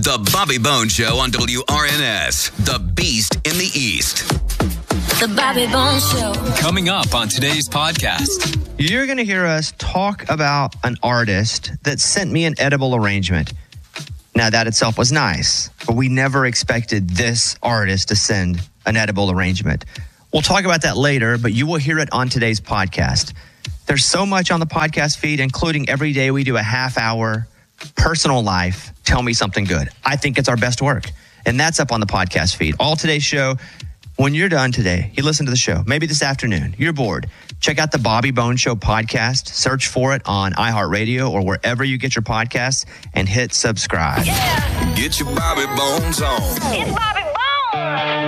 The Bobby Bones Show on WRNS, the Beast in the East. The Bobby Bones Show. Coming up on today's podcast. You're going to hear us talk about an artist that sent me an edible arrangement. Now, that itself was nice, but we never expected this artist to send an edible arrangement. We'll talk about that later, but you will hear it on today's podcast. There's so much on the podcast feed, including every day we do a half-hour personal life, tell me something good. I think it's our best work, and that's up on the podcast feed. All today's show, when you're done today, you listen to the show, maybe this afternoon, you're bored, check out the Bobby Bones Show podcast, search for it on iHeartRadio or wherever you get your podcasts, and hit subscribe. Get your Bobby Bones on. It's Bobby Bones.